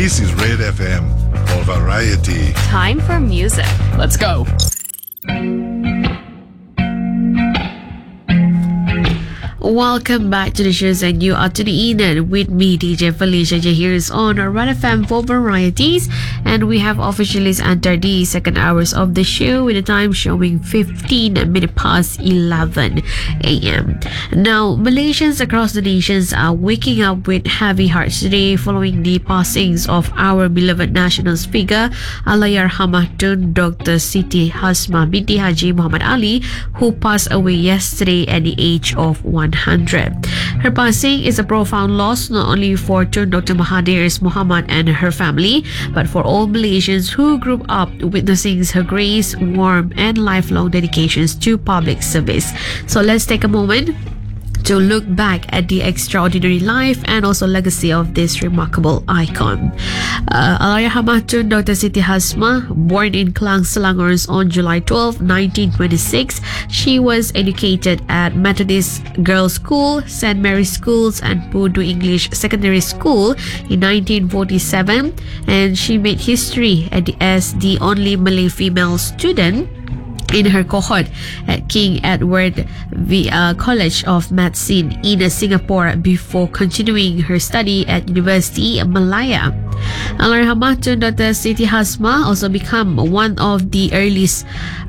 This is Red FM for variety. Time for music. Let's go. Welcome back to the shows, and you are tuning in with me, DJ Felicia here is on Red FM for varieties, and we have officially entered the second hours of the show with the time showing 15 minutes past 11 a.m. Now, Malaysians across the nations are waking up with heavy hearts today following the passings of our beloved national speaker, Allahyarhamah Tun Dr. Siti Hasmah binti Haji Muhammad Ali, who passed away yesterday at the age of 100. Her passing is a profound loss not only for Tun Dr. Mahathir Mohamad and her family, but for all Malaysians who grew up witnessing her grace, warmth, and lifelong dedications to public service. So let's take a moment to look back at the extraordinary life and also legacy of this remarkable icon. Allahyarhamah Tun Dr. Siti Hasmah, born in Klang, Selangor on July 12, 1926. She was educated at Methodist Girls' School, St. Mary's Schools, and Pudu English Secondary School in 1947, and she made history as the only Malay female student in her cohort at King Edward College of Medicine in Singapore before continuing her study at University Malaya. Allahyarhamah Tun Dr. Siti Hasmah also became one of the earliest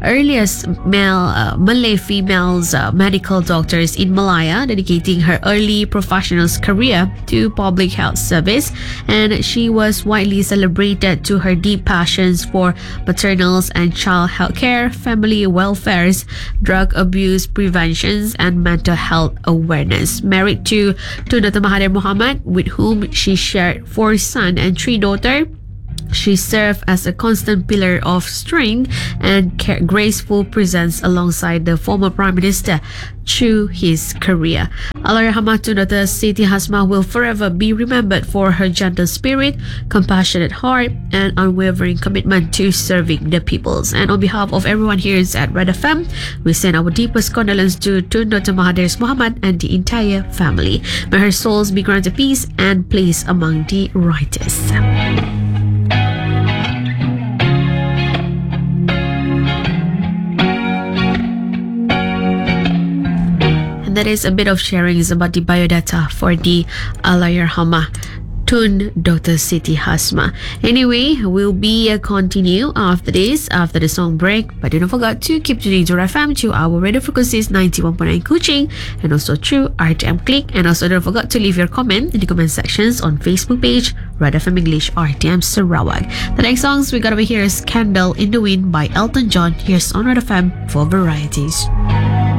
Malay females medical doctors in Malaya, dedicating her early professional career to public health service, and she was widely celebrated to her deep passions for maternal and child health care, family welfares, drug abuse preventions, and mental health awareness. Married to Tun Dr. Mahathir Mohamad, with whom she shared 4 sons and 3 daughters, she served as a constant pillar of strength and graceful presence alongside the former Prime Minister through his career. Allahyarhamah Tun Dr. Siti Hasmah will forever be remembered for her gentle spirit, compassionate heart, and unwavering commitment to serving the peoples. And on behalf of everyone here at Red FM, we send our deepest condolences to Tun Dr. Mahathir Mohamad and the entire family. May her souls be granted peace and place among the righteous. That is a bit of sharings about the biodata for the Allahyarhamah Tun Dr. Siti Hasmah. Anyway, we'll be continue after the song break. But don't forget to keep tuning to FM to our radio frequencies 91.9 Kuching and also through RTM Click. And also don't forget to leave your comment in the comment sections on Facebook page Red FM English RTM Sarawak. The next songs we got over here is Candle in the Wind by Elton John. Here's on Red FM for varieties.